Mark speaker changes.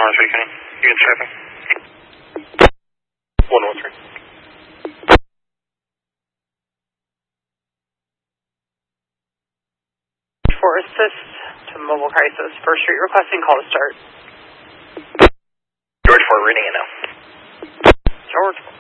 Speaker 1: 113, Kenny. You can traffic. 113.
Speaker 2: For assist to mobile crisis, First Street requesting call to start.
Speaker 1: George 4, reading it now.
Speaker 2: George